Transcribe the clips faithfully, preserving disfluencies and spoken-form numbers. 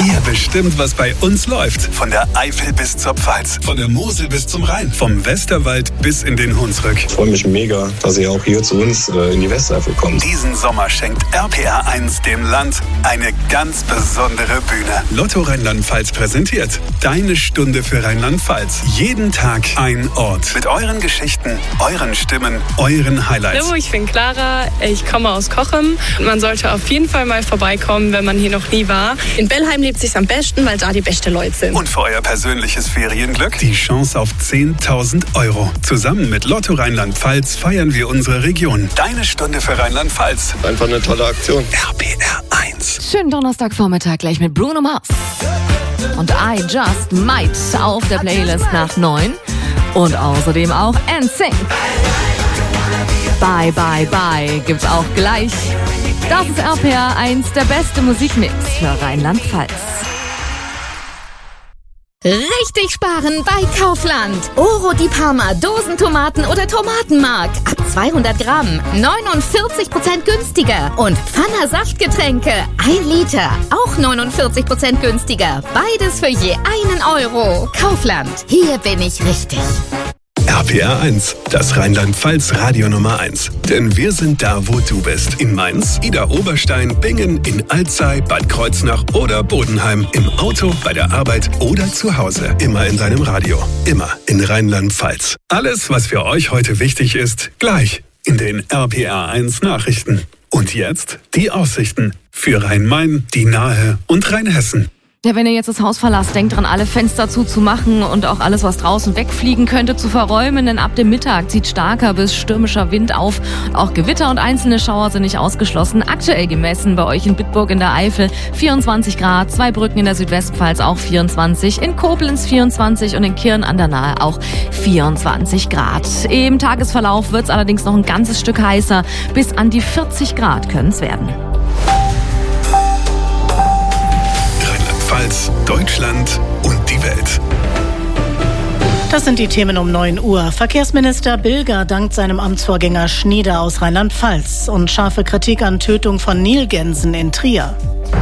Ihr bestimmt, was bei uns läuft. Von der Eifel bis zur Pfalz, von der Mosel bis zum Rhein, vom Westerwald bis in den Hunsrück. Ich freue mich mega, dass ihr auch hier zu uns äh, in die Westeifel kommt. Diesen Sommer schenkt R P R eins dem Land eine ganz besondere Bühne. Lotto Rheinland-Pfalz präsentiert Deine Stunde für Rheinland-Pfalz. Jeden Tag ein Ort. Mit euren Geschichten, euren Stimmen, euren Highlights. Hallo, ich bin Clara, ich komme aus Cochem. Man sollte auf jeden Fall mal vorbeikommen, wenn man hier noch nie war. In Bellheim lebt es sich am besten, weil da die besten Leute sind. Und für euer persönliches Ferienglück die Chance auf zehntausend Euro. Zusammen mit Lotto Rheinland-Pfalz feiern wir unsere Region. Deine Stunde für Rheinland-Pfalz. Einfach eine tolle Aktion. R P R eins. Schönen Donnerstagvormittag gleich mit Bruno Mars. Und I Just Might auf der Playlist nach neun. Und außerdem auch N Sync. Bye, bye, bye gibt's auch gleich. Das ist R P R eins, der beste Musikmix für Rheinland-Pfalz. Richtig sparen bei Kaufland. Oro di Parma, Dosentomaten oder Tomatenmark. Ab zweihundert Gramm, neunundvierzig Prozent günstiger. Und Pfanner Saftgetränke, ein Liter, auch neunundvierzig Prozent günstiger. Beides für je einen Euro. Kaufland, hier bin ich richtig. R P R eins, das Rheinland-Pfalz Radio Nummer eins. Denn wir sind da, wo du bist. In Mainz, Idar-Oberstein, Bingen, in Alzey, Bad Kreuznach oder Bodenheim. Im Auto, bei der Arbeit oder zu Hause. Immer in deinem Radio. Immer in Rheinland-Pfalz. Alles, was für euch heute wichtig ist, gleich in den R P R eins Nachrichten. Und jetzt die Aussichten für Rhein-Main, die Nahe und Rheinhessen. Ja, wenn ihr jetzt das Haus verlasst, denkt dran, alle Fenster zuzumachen und auch alles, was draußen wegfliegen könnte, zu verräumen, denn ab dem Mittag zieht starker bis stürmischer Wind auf. Auch Gewitter und einzelne Schauer sind nicht ausgeschlossen. Aktuell gemessen bei euch in Bitburg in der Eifel vierundzwanzig Grad, Zweibrücken in der Südwestpfalz auch vierundzwanzig, in Koblenz vierundzwanzig und in Kirn an der Nahe auch vierundzwanzig Grad. Im Tagesverlauf wird es allerdings noch ein ganzes Stück heißer, bis an die vierzig Grad können es werden. Deutschland und die Welt. Das sind die Themen um neun Uhr. Verkehrsminister Bilger dankt seinem Amtsvorgänger Schnieder aus Rheinland-Pfalz und scharfe Kritik an Tötung von Nilgänsen in Trier.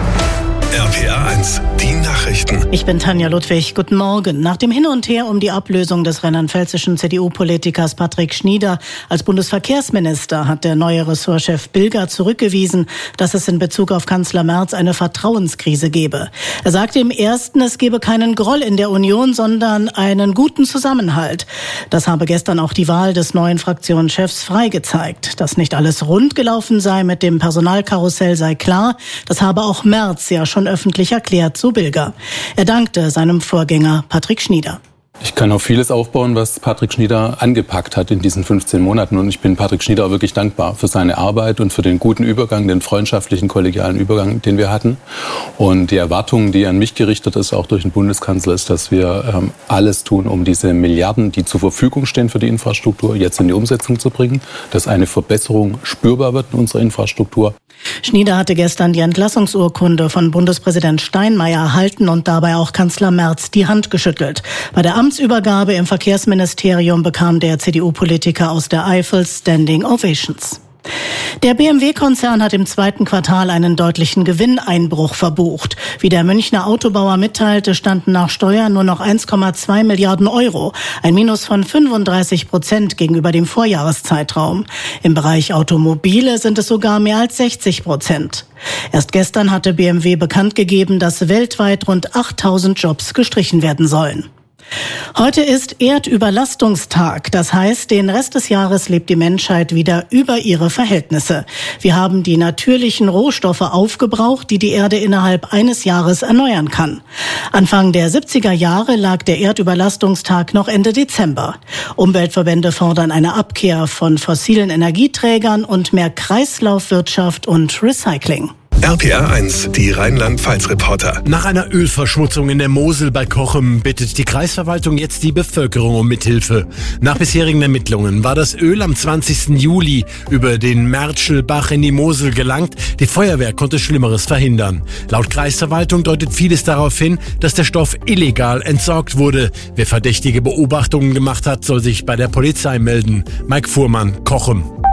R P R eins, die Nachrichten. Ich bin Tanja Ludwig. Guten Morgen. Nach dem Hin und Her um die Ablösung des rheinland-pfälzischen C D U-Politikers Patrick Schnieder als Bundesverkehrsminister hat der neue Ressortchef Bilger zurückgewiesen, dass es in Bezug auf Kanzler Merz eine Vertrauenskrise gebe. Er sagte im ersten, es gebe keinen Groll in der Union, sondern einen guten Zusammenhalt. Das habe gestern auch die Wahl des neuen Fraktionschefs Frey gezeigt. Dass nicht alles rund gelaufen sei mit dem Personalkarussell sei klar. Das habe auch Merz ja schon öffentlich erklärt, so Bilger. Er dankte seinem Vorgänger Patrick Schnieder. Ich kann auf vieles aufbauen, was Patrick Schnieder angepackt hat in diesen fünfzehn Monaten. Und ich bin Patrick Schnieder auch wirklich dankbar für seine Arbeit und für den guten Übergang, den freundschaftlichen, kollegialen Übergang, den wir hatten. Und die Erwartung, die an mich gerichtet ist, auch durch den Bundeskanzler, ist, dass wir ähm, alles tun, um diese Milliarden, die zur Verfügung stehen für die Infrastruktur, jetzt in die Umsetzung zu bringen, dass eine Verbesserung spürbar wird in unserer Infrastruktur. Schnieder hatte gestern die Entlassungsurkunde von Bundespräsident Steinmeier erhalten und dabei auch Kanzler Merz die Hand geschüttelt. Bei der Amtsübergabe im Verkehrsministerium bekam der C D U-Politiker aus der Eifel Standing Ovations. Der B M W-Konzern hat im zweiten Quartal einen deutlichen Gewinneinbruch verbucht. Wie der Münchner Autobauer mitteilte, standen nach Steuern nur noch eins Komma zwei Milliarden Euro, ein Minus von fünfunddreißig Prozent gegenüber dem Vorjahreszeitraum. Im Bereich Automobile sind es sogar mehr als sechzig Prozent. Erst gestern hatte B M W bekannt gegeben, dass weltweit rund achttausend Jobs gestrichen werden sollen. Heute ist Erdüberlastungstag. Das heißt, den Rest des Jahres lebt die Menschheit wieder über ihre Verhältnisse. Wir haben die natürlichen Rohstoffe aufgebraucht, die die Erde innerhalb eines Jahres erneuern kann. Anfang der siebziger Jahre lag der Erdüberlastungstag noch Ende Dezember. Umweltverbände fordern eine Abkehr von fossilen Energieträgern und mehr Kreislaufwirtschaft und Recycling. R P R eins, die Rheinland-Pfalz-Reporter. Nach einer Ölverschmutzung in der Mosel bei Cochem bittet die Kreisverwaltung jetzt die Bevölkerung um Mithilfe. Nach bisherigen Ermittlungen war das Öl am zwanzigsten Juli über den Mertschelbach in die Mosel gelangt. Die Feuerwehr konnte Schlimmeres verhindern. Laut Kreisverwaltung deutet vieles darauf hin, dass der Stoff illegal entsorgt wurde. Wer verdächtige Beobachtungen gemacht hat, soll sich bei der Polizei melden. Mike Fuhrmann, Cochem.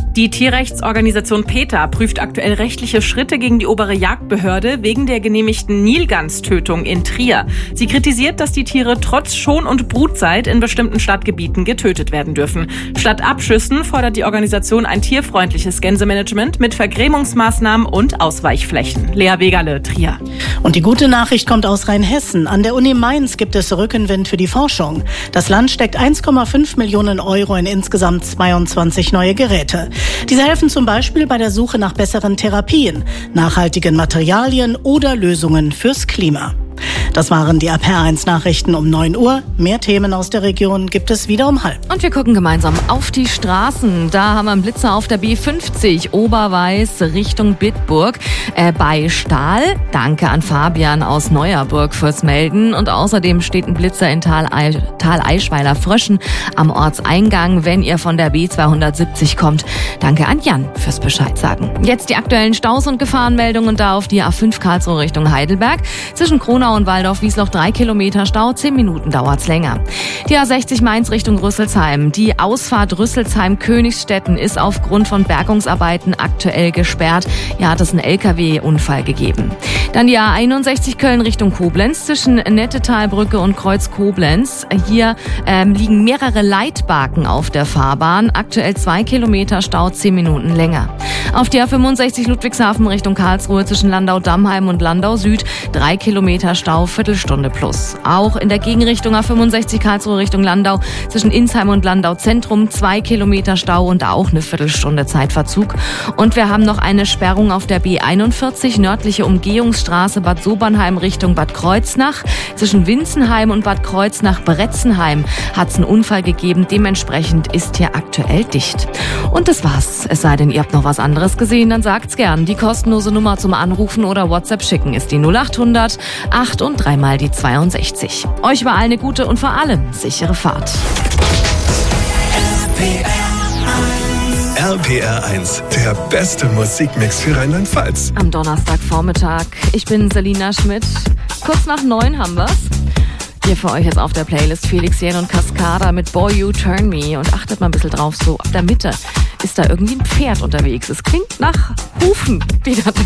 Die Tierrechtsorganisation PETA prüft aktuell rechtliche Schritte gegen die obere Jagdbehörde wegen der genehmigten Nilganstötung in Trier. Sie kritisiert, dass die Tiere trotz Schon- und Brutzeit in bestimmten Stadtgebieten getötet werden dürfen. Statt Abschüssen fordert die Organisation ein tierfreundliches Gänsemanagement mit Vergrämungsmaßnahmen und Ausweichflächen. Lea Wegerle, Trier. Und die gute Nachricht kommt aus Rheinhessen. An der Uni Mainz gibt es Rückenwind für die Forschung. Das Land steckt eins Komma fünf Millionen Euro in insgesamt zweiundzwanzig neue Geräte. Diese helfen zum Beispiel bei der Suche nach besseren Therapien, nachhaltigen Materialien oder Lösungen fürs Klima. Das waren die R P R eins Nachrichten um neun Uhr. Mehr Themen aus der Region gibt es wieder um halb. Und wir gucken gemeinsam auf die Straßen. Da haben wir einen Blitzer auf der B fünfzig, Oberweiß Richtung Bitburg. Äh, bei Stahl. Danke an Fabian aus Neuerburg fürs Melden. Und außerdem steht ein Blitzer in Tal, Tal Eischweiler Fröschen am Ortseingang, wenn ihr von der B zweihundertsiebzig kommt. Danke an Jan fürs Bescheid sagen. Jetzt die aktuellen Staus und Gefahrenmeldungen da auf die A fünf Karlsruhe Richtung Heidelberg. Zwischen Kronau und Waldorf-Wiesloch drei Kilometer Stau, zehn Minuten dauert's länger. Die A sechzig Mainz Richtung Rüsselsheim. Die Ausfahrt Rüsselsheim-Königsstetten ist aufgrund von Bergungsarbeiten aktuell gesperrt. Hier hat es einen L K W-Unfall gegeben. Dann die A einundsechzig Köln Richtung Koblenz zwischen Nettetalbrücke und Kreuz Koblenz. Hier ähm, liegen mehrere Leitbaken auf der Fahrbahn. Aktuell zwei Kilometer Stau, zehn Minuten länger. Auf die A fünfundsechzig Ludwigshafen Richtung Karlsruhe zwischen Landau-Dammheim und Landau Süd drei Kilometer Stau, Viertelstunde plus. Auch in der Gegenrichtung A fünfundsechzig Karlsruhe Richtung Landau zwischen Insheim und Landau Zentrum zwei Kilometer Stau und auch eine Viertelstunde Zeitverzug. Und wir haben noch eine Sperrung auf der B einundvierzig nördliche Umgehungsstraße Bad Sobernheim Richtung Bad Kreuznach. Zwischen Winzenheim und Bad Kreuznach-Bretzenheim hat es einen Unfall gegeben. Dementsprechend ist hier aktuell dicht. Und das war's. Es sei denn, ihr habt noch was anderes gesehen, dann sagt's gern. Die kostenlose Nummer zum Anrufen oder WhatsApp schicken ist die null achthundert acht und dreimal die zweiundsechzig. Euch war eine gute und vor allem sichere Fahrt. R P R eins, der beste Musikmix für Rheinland-Pfalz. Am Donnerstagvormittag. Ich bin Selina Schmidt. Kurz nach neun haben wir's. Hier für euch jetzt auf der Playlist Felix Jähn und Cascada mit Boy You Turn Me. Und achtet mal ein bisschen drauf, so ab der Mitte ist da irgendwie ein Pferd unterwegs. Es klingt nach Hufen, die da